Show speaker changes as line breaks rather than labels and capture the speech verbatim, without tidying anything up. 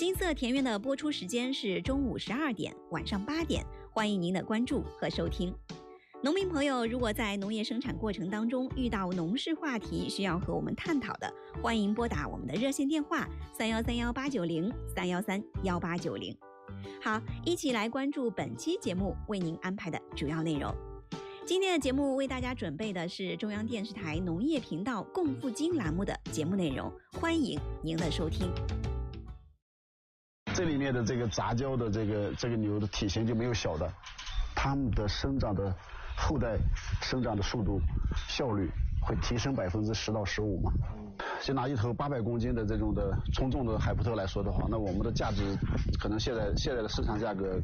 金色田园的播出时间是中午十二点、晚上八点，欢迎您的关注和收听。农民朋友，如果在农业生产过程当中遇到农事话题需要和我们探讨的，欢迎拨打我们的热线电话三幺三幺八九零三幺三幺八九零。好，一起来关注本期节目为您安排的主要内容。今天的节目为大家准备的是中央电视台农业频道共富金栏目的节目内容，欢迎您的收听。
这里面的这个杂交的这个这个牛的体型就没有小的，它们的生长的后代生长的速度效率会提升百分之十到十五嘛。就拿一头八百公斤的这种的从重的海普特来说的话，那我们的价值可能现在现在的市场价格